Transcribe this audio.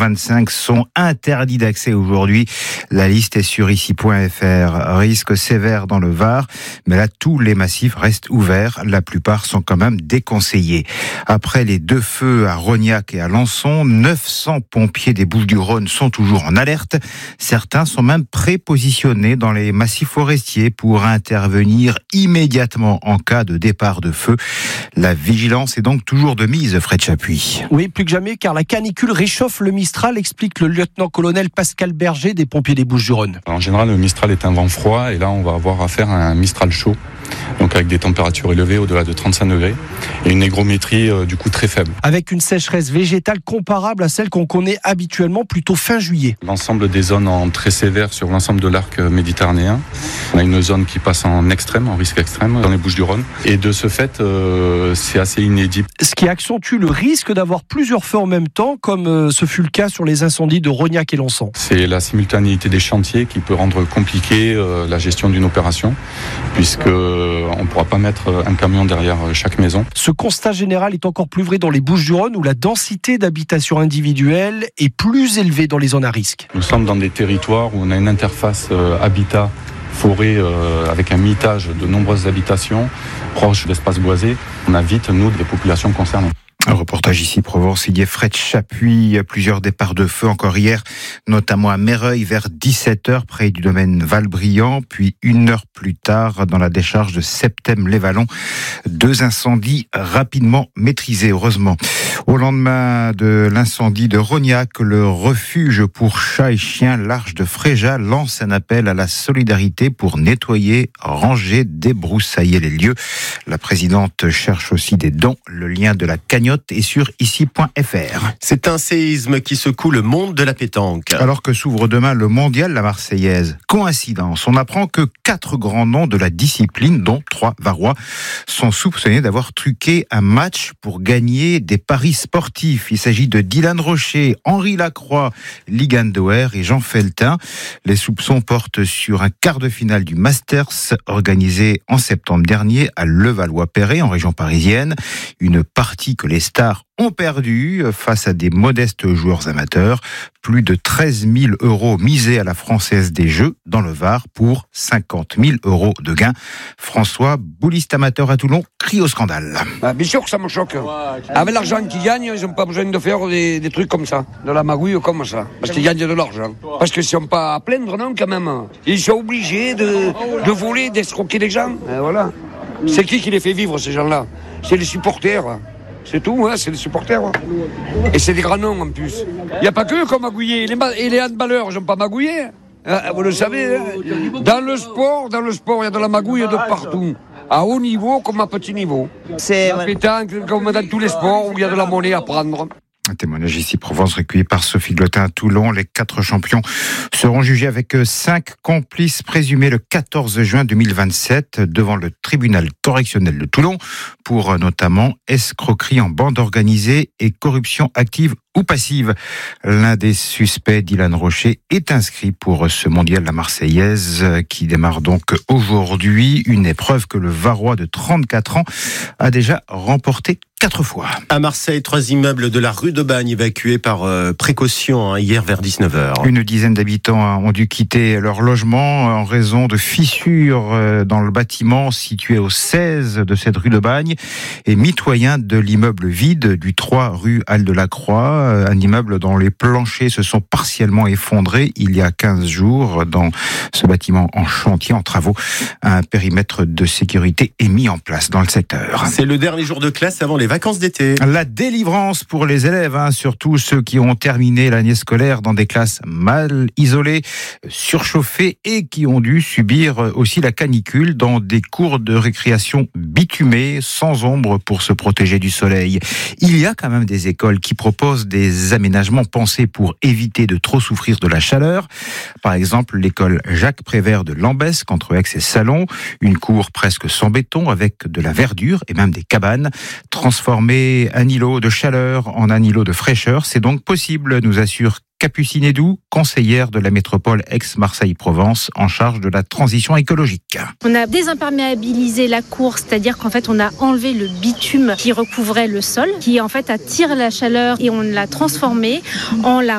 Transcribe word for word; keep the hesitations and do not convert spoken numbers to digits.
vingt-cinq sont interdits d'accès aujourd'hui. La liste est sur ici point f r. Risque sévère dans le Var, mais là tous les massifs restent ouverts. La plupart sont quand même déconseillés. Après les deux feux à Rognac et à Lançon, neuf cents pompiers des Bouches-du-Rhône sont toujours en alerte. Certains sont même prépositionnés dans les massifs forestiers pour intervenir immédiatement en cas de départ de feu. La vigilance est donc toujours de mise, Fred Chapuis. Oui, plus que jamais, car la canicule réchauffe le Mistral, explique le lieutenant-colonel Pascal Berger des pompiers des Bouches-du-Rhône. En général, le Mistral est un vent froid et là, on va avoir affaire à un Mistral chaud, donc avec des températures élevées au-delà de trente-cinq degrés et une hygrométrie euh, du coup très faible. Avec une sécheresse végétale comparable à celle qu'on connaît habituellement plutôt fin juillet. L'ensemble des zones en très sévère sur l'ensemble de l'arc méditerranéen. On a une zone qui passe en extrême, en risque extrême, dans les Bouches-du-Rhône. Et de ce fait, euh, c'est assez inédit. Ce qui accentue le risque d'avoir plusieurs feux en même temps, comme euh, ce fut le cas sur les incendies de Rognac et Lançon. C'est la simultanéité des chantiers qui peut rendre compliqué euh, la gestion d'une opération, puisque euh, on ne pourra pas mettre un camion derrière chaque maison. Ce constat général est encore plus vrai dans les Bouches-du-Rhône, où la densité d'habitation individuelle est plus élevée dans les zones à risque. Nous sommes dans des territoires où on a une interface euh, habitat forêt euh, avec un mitage de nombreuses habitations proches d'espaces boisés. On a vite, nous, des populations concernées. Un reportage ici, Provence, il y a Fred Chapuis, plusieurs départs de feu encore hier, notamment à Méreuil vers dix-sept heures près du domaine Valbriand, puis une heure plus tard dans la décharge de Septem-les-Vallons. Deux incendies rapidement maîtrisés, heureusement. Au lendemain de l'incendie de Rognac, le refuge pour chats et chiens l'Arche de Fréjat lance un appel à la solidarité pour nettoyer, ranger, débroussailler les lieux. La présidente cherche aussi des dons. Le lien de la cagnotte est sur ici point f r. C'est un séisme qui secoue le monde de la pétanque. Alors que s'ouvre demain le mondial La Marseillaise. Coïncidence, on apprend que quatre grands noms de la discipline, dont trois Varois, sont soupçonnés d'avoir truqué un match pour gagner des paris sportifs. Il s'agit de Dylan Rocher, Henri Lacroix, Ligan Doer et Jean Feltin. Les soupçons portent sur un quart de finale du Masters organisé en septembre dernier à Levallois-Perret, en région parisienne. Une partie que les stars ont perdu face à des modestes joueurs amateurs. Plus de treize mille euros misés à la Française des Jeux dans le Var pour cinquante mille euros de gains. François, bouliste amateur à Toulon, crie au scandale. Ah, bien sûr que ça me choque. Avec l'argent qu'ils gagnent, ils n'ont pas besoin de faire des, des trucs comme ça, de la magouille comme ça, parce qu'ils gagnent de l'argent. Parce qu'ils ne sont pas à plaindre, non, quand même. Ils sont obligés de, de voler, d'escroquer les gens. Et voilà. C'est qui qui les fait vivre, ces gens-là? C'est les supporters. C'est tout, hein, c'est les supporters. Et c'est des grands noms en plus. Il n'y a pas que eux qui ont magouillé. Les ma- et les handballeurs n'ont pas magouillé. Hein, vous le savez. Hein. Dans le sport, dans le sport, il y a de la magouille de partout. À haut niveau comme à petit niveau. C'est la pétanque, comme dans tous les sports où il y a de la monnaie à prendre. Un témoignage ici, Provence, recueilli par Sophie Glotin à Toulon. Les quatre champions seront jugés avec cinq complices présumés le quatorze juin deux mille vingt-sept devant le tribunal correctionnel de Toulon pour notamment escroquerie en bande organisée et corruption active ou passive. L'un des suspects, Dylan Rocher, est inscrit pour ce mondial La Marseillaise qui démarre donc aujourd'hui. Une épreuve que le Varois de trente-quatre ans a déjà remporté quatre fois. À Marseille, trois immeubles de la rue de Bagne évacués par euh, précaution hein, hier vers dix-neuf heures. Une dizaine d'habitants ont dû quitter leur logement en raison de fissures dans le bâtiment situé au seize de cette rue de Bagne et mitoyen de l'immeuble vide du trois rue Halle de la Croix, un immeuble dont les planchers se sont partiellement effondrés il y a quinze jours dans ce bâtiment en chantier, en travaux. Un périmètre de sécurité est mis en place dans le secteur. C'est le dernier jour de classe avant les vacances d'été. La délivrance pour les élèves, hein, surtout ceux qui ont terminé l'année scolaire dans des classes mal isolées, surchauffées et qui ont dû subir aussi la canicule dans des cours de récréation bitumés, sans ombre pour se protéger du soleil. Il y a quand même des écoles qui proposent des aménagements pensés pour éviter de trop souffrir de la chaleur. Par exemple, l'école Jacques Prévert de Lambesc, entre Aix et Salon, une cour presque sans béton avec de la verdure et même des cabanes. Transformer un îlot de chaleur en un îlot de fraîcheur, c'est donc possible, nous assure Capucine Edou, conseillère de la métropole Aix-Marseille-Provence en charge de la transition écologique. On a désimperméabilisé la cour, c'est-à-dire qu'en fait on a enlevé le bitume qui recouvrait le sol, qui en fait attire la chaleur et on l'a transformé en la